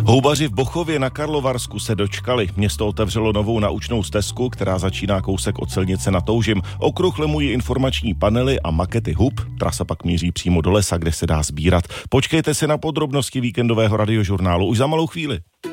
Houbaři v Bochově na Karlovarsku se dočkali. Město otevřelo novou naučnou stezku, která začíná kousek od silnice na Toužim. Okruh lemují informační panely a makety hub. Trasa pak míří přímo do lesa, kde se dá sbírat. Počkejte se na podrobnosti víkendového radiožurnálu už za malou chvíli.